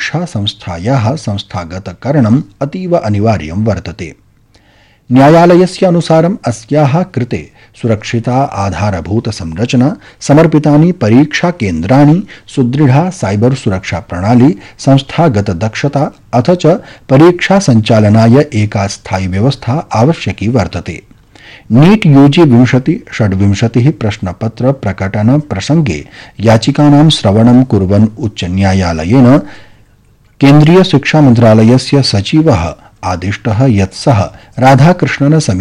परीक्षा संस्थायाः संस्थागतकरणम् अतीव अनिवार्यं वर्तते। न्यायालयस्य अनुसारम् अस्याः कृते सुरक्षिता आधारभूत संरचना, समर्पितानि परीक्षा केन्द्राणि, सुदृढ़ा साइबर सुरक्षा प्रणाली, संस्थागत दक्षता अथ च परीक्षा संचालनाय एका स्थायी व्यवस्था आवश्यकी वर्तते। नीट यूजी 2026 प्रश्नपत्र प्रकटन प्रसंगे याचिकानां श्रवणं कुर्वन् उच्च न्यायालयेन केन्द्रीय शिक्षा मन्त्रालयस्य सचिवः आदिष्टः यत् सः राधाकृष्णन